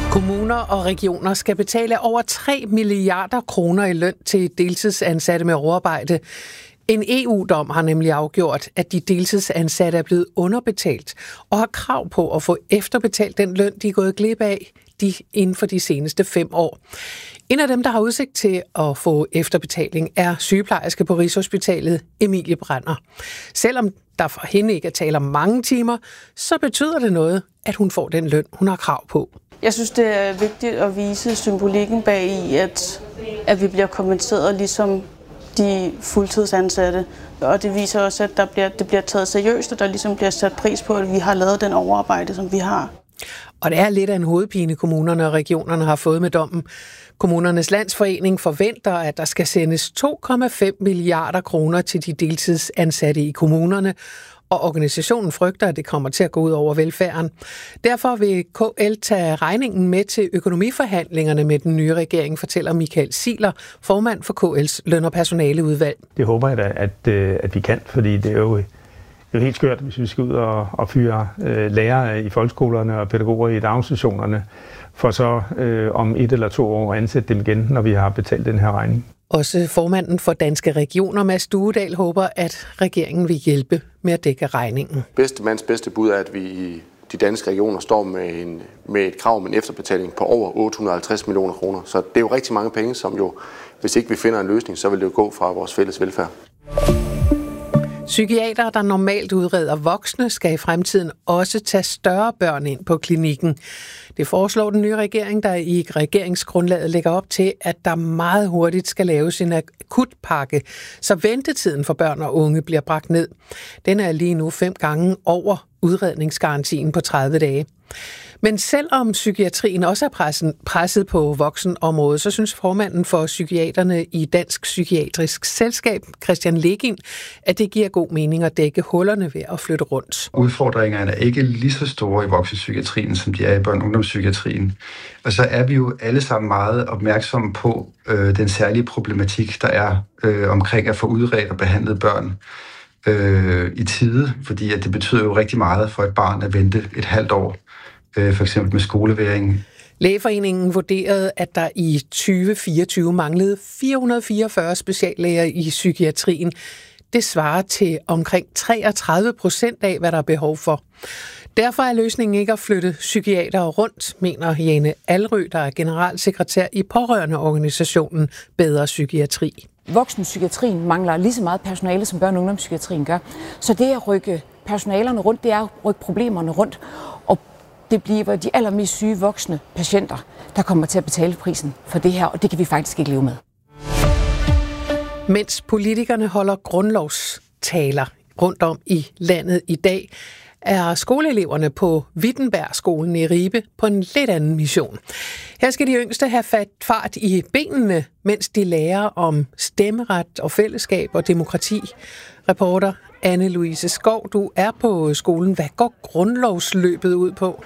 Kommuner og regioner skal betale over 3 milliarder kroner i løn til deltidsansatte med overarbejde. En EU-dom har nemlig afgjort, at de deltidsansatte er blevet underbetalt og har krav på at få efterbetalt den løn, de er gået glip af inden for de seneste 5 år. En af dem, der har udsigt til at få efterbetaling, er sygeplejerske på Rigshospitalet, Emilie Brænder. Selvom der for hende ikke er tale om mange timer, så betyder det noget, at hun får den løn, hun har krav på. Jeg synes, det er vigtigt at vise symbolikken bag i, at vi bliver kompenseret ligesom de fuldtidsansatte. Og det viser også, at det bliver taget seriøst, og der ligesom bliver sat pris på, at vi har lavet den overarbejde, som vi har. Og det er lidt af en hovedpine, kommunerne og regionerne har fået med dommen. Kommunernes Landsforening forventer, at der skal sendes 2,5 milliarder kroner til de deltidsansatte i kommunerne, og organisationen frygter, at det kommer til at gå ud over velfærden. Derfor vil KL tage regningen med til økonomiforhandlingerne med den nye regering, fortæller Michael Ziegler, formand for KL's løn- og personaleudvalg. Det håber jeg da, at vi kan, fordi det er jo helt skørt, hvis vi skal ud og fyre lærere i folkeskolerne og pædagoger i daginstitutionerne, for så om 1 eller 2 år ansætte dem igen, når vi har betalt den her regning. Også formanden for Danske Regioner, Mads Duedal, håber, at regeringen vil hjælpe med at dække regningen. Bedste mands bedste bud er, at vi i de danske regioner står med et krav om en efterbetaling på over 850 millioner kroner. Så det er jo rigtig mange penge, som jo, hvis ikke vi finder en løsning, så vil det jo gå fra vores fælles velfærd. Psykiatere, der normalt udreder voksne, skal i fremtiden også tage større børn ind på klinikken. Det foreslår den nye regering, der i regeringsgrundlaget lægger op til, at der meget hurtigt skal laves en akutpakke, så ventetiden for børn og unge bliver bragt ned. Den er lige nu 5 gange over udredningsgarantien på 30 dage. Men selvom psykiatrien også er presset på voksenområdet, så synes formanden for psykiaterne i Dansk Psykiatrisk Selskab, Christian Legin, at det giver god mening at dække hullerne ved at flytte rundt. Udfordringerne er ikke lige så store i voksenpsykiatrien, som de er i børne- og ungdomspsykiatrien. Og så er vi jo alle sammen meget opmærksomme på den særlige problematik, der er omkring at få udredt og behandlet børn i tide, fordi at det betyder jo rigtig meget for et barn at vente et halvt år, for eksempel med skoleværing. Lægeforeningen vurderede, at der i 2024 manglede 444 speciallæger i psykiatrien. Det svarer til omkring 33% af, hvad der er behov for. Derfor er løsningen ikke at flytte psykiatere rundt, mener Jane Alrø, der er generalsekretær i pårørendeorganisationen Bedre Psykiatri. Voksenpsykiatrien mangler lige så meget personale, som børne- og ungdomspsykiatrien gør. Så det at rykke personalerne rundt, det er at rykke problemerne rundt. Og det bliver de allermest syge voksne patienter, der kommer til at betale prisen for det her, og det kan vi faktisk ikke leve med. Mens politikerne holder grundlovstaler rundt om i landet i dag, er skoleeleverne på Wittenbergskolen i Ribe på en lidt anden mission. Her skal de yngste have fart i benene, mens de lærer om stemmeret og fællesskab og demokrati. Reporter Anne-Louise Skov, du er på skolen. Hvad går grundlovsløbet ud på?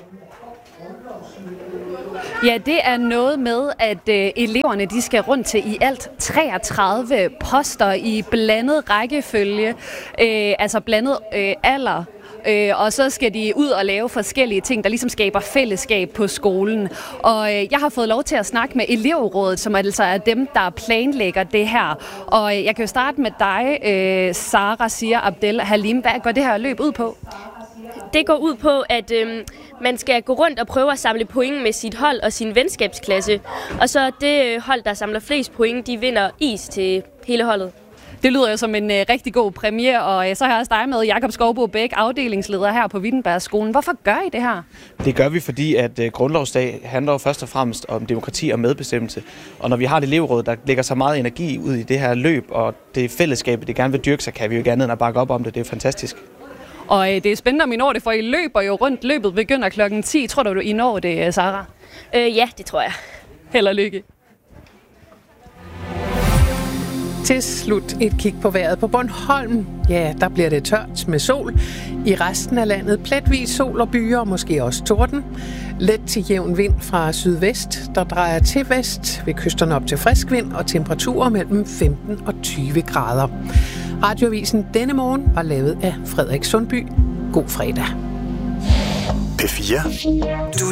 Ja, det er noget med, at eleverne de skal rundt til i alt 33 poster i blandet rækkefølge, altså blandet alder. Og så skal de ud og lave forskellige ting, der ligesom skaber fællesskab på skolen. Og jeg har fået lov til at snakke med elevrådet, som altså er dem, der planlægger det her. Og jeg kan jo starte med dig, Sara Siger Abdel Halim. Hvad går det her løb ud på? Det går ud på, at man skal gå rundt og prøve at samle point med sit hold og sin venskabsklasse. Og så det hold, der samler flest point, de vinder is til hele holdet. Det lyder jo som en rigtig god præmie, og så har jeg også dig med, Jakob Skovbo Bæk, afdelingsleder her på Wittenbergskolen. Hvorfor gør I det her? Det gør vi, fordi at grundlovsdag handler jo først og fremmest om demokrati og medbestemmelse. Og når vi har et elevråd, der lægger så meget energi ud i det her løb, og det fællesskab, det gerne vil dyrke, så kan vi jo ikke andet end at bakke op om det. Det er fantastisk. Og det er spændende, om I når det, for I løber jo rundt. Løbet begynder klokken 10. Tror du, I når det, Sara? Ja, det tror jeg. Held og lykke. Til slut et kig på vejret på Bornholm. Ja, der bliver det tørt med sol. I resten af landet pletvis sol og byer, måske også torden. Let til jævn vind fra sydvest, der drejer til vest. Ved kysterne op til frisk vind og temperaturer mellem 15 og 20 grader. Radioavisen denne morgen var lavet af Frederik Sundby. God fredag. P4.